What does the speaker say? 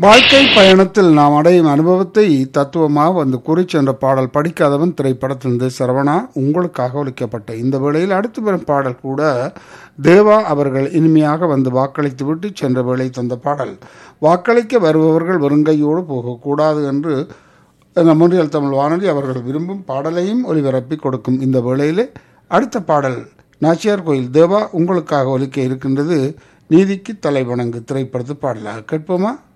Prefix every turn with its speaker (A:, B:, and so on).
A: வாழ்க்கை பயணத்தில் நாம் அடையும் அனுபவத்தை தத்துவமாக வந்து கூறி சென்ற பாடல் படிக்காதவன் திரைப்படத்திலிருந்து சரவணா உங்களுக்காக ஒலிக்கப்பட்ட இந்த வேளையில் அடுத்து வரும் பாடல் கூட தேவா அவர்கள் இனிமையாக வந்து வாக்களித்து விட்டு சென்ற வேளை தந்த பாடல். வாக்களிக்க வருபவர்கள் வெறுங்கையோடு போகக்கூடாது என்று முன்றியல் தமிழ் வானொலி அவர்கள் விரும்பும் பாடலையும் ஒலிபரப்பி கொடுக்கும் இந்த வேளையிலே அடுத்த பாடல் நாச்சியார் கோயில் தேவா உங்களுக்காக ஒலிக்க இருக்கின்றது. நீதிக்கு தலை வணங்கு திரைப்படத்து பாடலாக கேட்போமா?